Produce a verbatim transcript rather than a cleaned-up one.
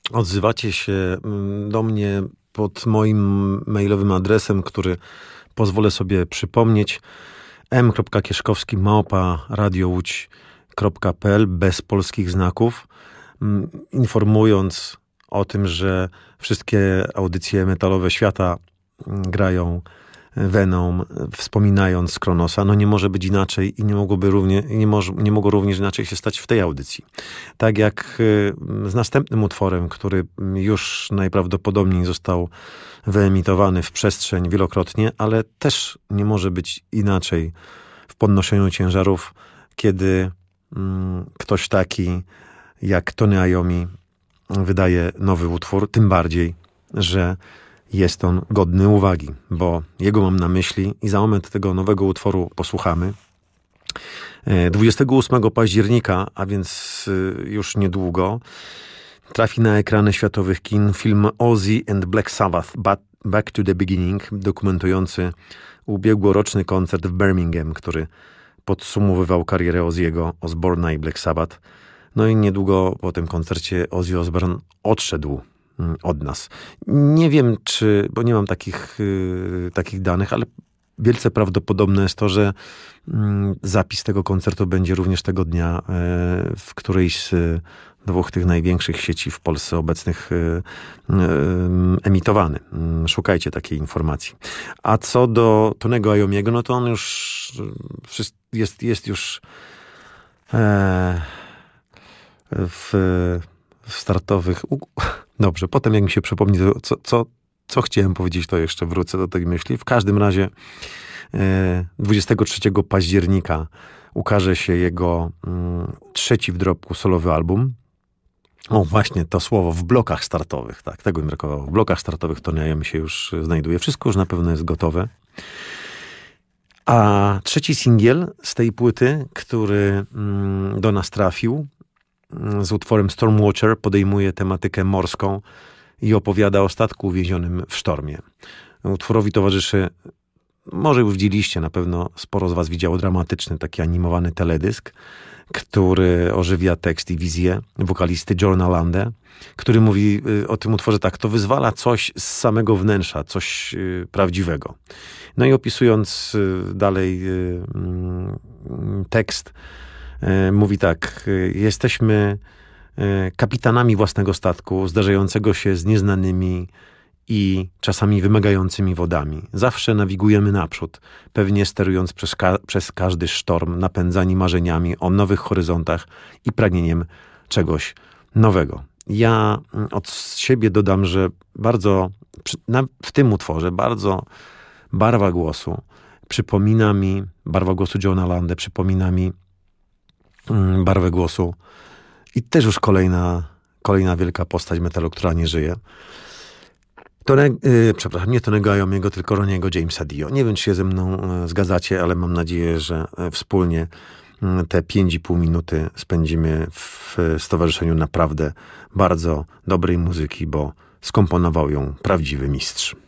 odzywacie się do mnie pod moim mailowym adresem, który pozwolę sobie przypomnieć: m kropka kieszkowski małpa radiołódź kropka p l bez polskich znaków, informując o tym, że wszystkie audycje metalowe świata grają Venom, wspominając Kronosa. No nie może być inaczej i nie mogłoby równie, nie, może, nie mogło również inaczej się stać w tej audycji. Tak jak z następnym utworem, który już najprawdopodobniej został wyemitowany w przestrzeń wielokrotnie, ale też nie może być inaczej w podnoszeniu ciężarów, kiedy mm, ktoś taki jak Tony Iommi wydaje nowy utwór, tym bardziej, że jest on godny uwagi, bo jego mam na myśli i za moment tego nowego utworu posłuchamy. dwudziestego ósmego października, a więc już niedługo, trafi na ekrany światowych kin film Ozzy and Black Sabbath Back to the Beginning, dokumentujący ubiegłoroczny koncert w Birmingham, który podsumowywał karierę Ozzy'ego Osbourne'a i Black Sabbath. No i niedługo po tym koncercie Ozzy Osbourne odszedł od nas. Nie wiem, czy, bo nie mam takich, yy, takich danych, ale wielce prawdopodobne jest to, że yy, zapis tego koncertu będzie również tego dnia yy, w którejś z yy, dwóch tych największych sieci w Polsce obecnych yy, yy, emitowany. Yy, szukajcie takiej informacji. A co do Tonego Iommiego, no to on już jest, jest już yy, w, w startowych... Dobrze, potem jak mi się przypomni, to co, co, co chciałem powiedzieć, to jeszcze wrócę do tej myśli. W każdym razie e, dwudziestego trzeciego października ukaże się jego mm, trzeci w dorobku solowy album. O, właśnie to słowo, w blokach startowych. Tak, tego mi brakowało. W blokach startowych Tony Iommi się już znajduje. Wszystko już na pewno jest gotowe. A trzeci singiel z tej płyty, który mm, do nas trafił, z utworem Stormwatcher, podejmuje tematykę morską i opowiada o statku uwięzionym w sztormie. Utworowi towarzyszy, może już widzieliście, na pewno sporo z was widziało, dramatyczny, taki animowany teledysk, który ożywia tekst i wizję wokalisty Jorna Lande, który mówi o tym utworze tak: to wyzwala coś z samego wnętrza, coś prawdziwego. No i opisując dalej tekst, mówi tak: jesteśmy kapitanami własnego statku, zdarzającego się z nieznanymi i czasami wymagającymi wodami. Zawsze nawigujemy naprzód, pewnie sterując przez, ka- przez każdy sztorm, napędzani marzeniami o nowych horyzontach i pragnieniem czegoś nowego. Ja od siebie dodam, że bardzo na, w tym utworze bardzo barwa głosu przypomina mi, barwa głosu Johna Lande przypomina mi barwę głosu i też już kolejna, kolejna wielka postać metalu, która nie żyje. Tone, yy, przepraszam, nie Tonego Iommiego, tylko Roniego Jamesa Dio. Nie wiem, czy się ze mną yy, zgadzacie, ale mam nadzieję, że yy, wspólnie yy, te pięć i pół minuty spędzimy w yy, stowarzyszeniu naprawdę bardzo dobrej muzyki, bo skomponował ją prawdziwy mistrz.